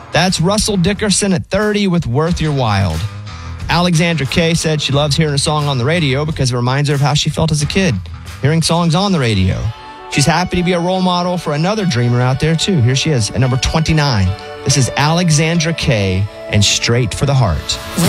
That's Russell Dickerson at 30 with Worth Your While. Alexandra Kay said she loves hearing a song on the radio because it reminds her of how she felt as a kid, hearing songs on the radio. She's happy to be a role model for another dreamer out there, too. Here she is at number 29. This is Alexandra Kay and Straight for the Heart.